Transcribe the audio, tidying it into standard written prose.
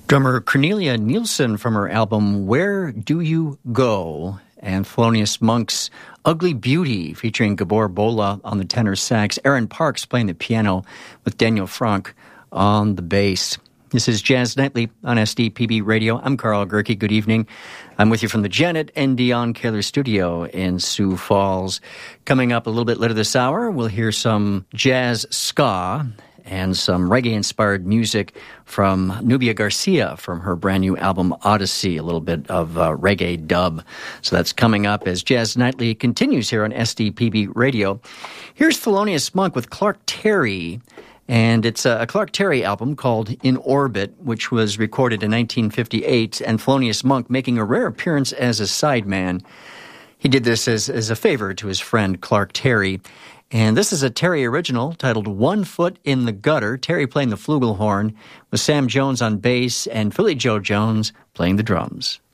Drummer Cornelia Nielsen from her album Where Do You Go? And Thelonious Monk's Ugly Beauty, featuring Gabor Bola on the tenor sax, Aaron Parks playing the piano with Daniel Franck on the bass. This is Jazz Nightly on SDPB Radio. I'm Carl Gerke. Good evening. I'm with you from the Janet and Dion Kaler studio in Sioux Falls. Coming up a little bit later this hour, we'll hear some jazz ska and some reggae-inspired music from Nubia Garcia from her brand new album Odyssey, a little bit of reggae dub. So that's coming up as Jazz Nightly continues here on SDPB Radio. Here's Thelonious Monk with Clark Terry, and it's a Clark Terry album called In Orbit, which was recorded in 1958, and Thelonious Monk making a rare appearance as a sideman. He did this as a favor to his friend Clark Terry. And this is a Terry original titled One Foot in the Gutter, Terry playing the flugelhorn, with Sam Jones on bass and Philly Joe Jones playing the drums.